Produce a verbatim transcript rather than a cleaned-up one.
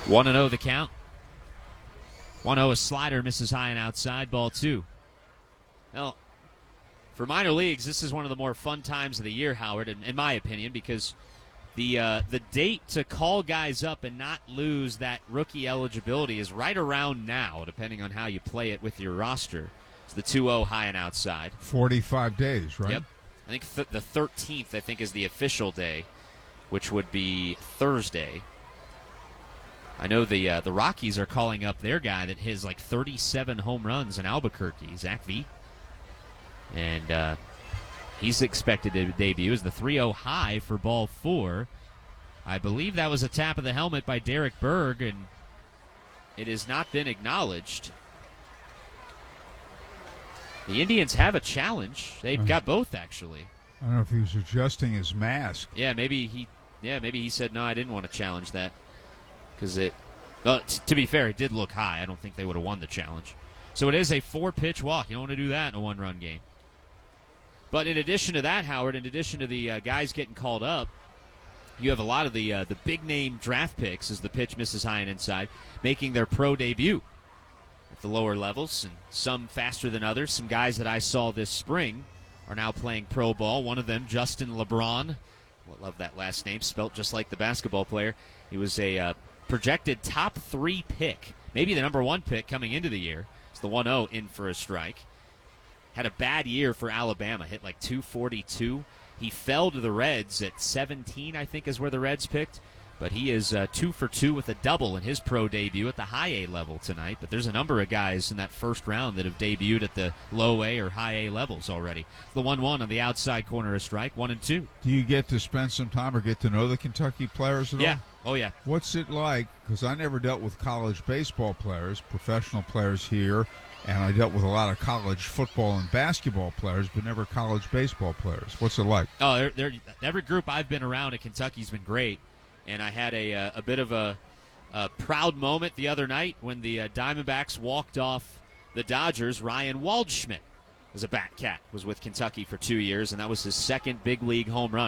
one and oh the count. one oh a slider, misses high and outside, ball two. Well, for minor leagues, this is one of the more fun times of the year, Howard, in, in my opinion, because the uh, the date to call guys up and not lose that rookie eligibility is right around now, depending on how you play it with your roster. It's the two oh high and outside. forty-five days, right? Yep. I think th- the thirteenth, I think, is the official day, which would be Thursday. I know the uh, the Rockies are calling up their guy that has like thirty-seven home runs in Albuquerque, Zach V. And uh, he's expected to debut as the three oh high for ball four. I believe that was a tap of the helmet by Derek Berg, and it has not been acknowledged. The Indians have a challenge. They've got both, actually. I don't know if he was adjusting his mask. Yeah, maybe he. Yeah, maybe he said no. I didn't want to challenge that because it. Well, t- to be fair, it did look high. I don't think they would have won the challenge. So it is a four-pitch walk. You don't want to do that in a one-run game. But in addition to that, Howard, in addition to the uh, guys getting called up, you have a lot of the uh, the big-name draft picks as the pitch misses high and inside, making their pro debut at the lower levels, and some faster than others. Some guys that I saw this spring are now playing pro ball. One of them, Justin LeBron. I love that last name, spelt just like the basketball player. He was a uh, projected top three pick, maybe the number one pick coming into the year. It's the one oh in for a strike. Had a bad year for Alabama, hit like two forty-two. He fell to the Reds at seventeen, I think is where the Reds picked. But he is uh, two for two with a double in his pro debut at the high A level tonight. But there's a number of guys in that first round that have debuted at the low A or high A levels already. The one one on the outside corner of strike, one and two. Do you get to spend some time or get to know the Kentucky players at Yeah. all? Oh, yeah. What's it like? Because I never dealt with college baseball players, professional players here, and I dealt with a lot of college football and basketball players, but never college baseball players. What's it like? Oh, they're, they're, every group I've been around at Kentucky's been great. And I had a uh, a bit of a, a proud moment the other night when the uh, Diamondbacks walked off the Dodgers. Ryan Waldschmidt was a bat cat, was with Kentucky for two years, and that was his second big league home run.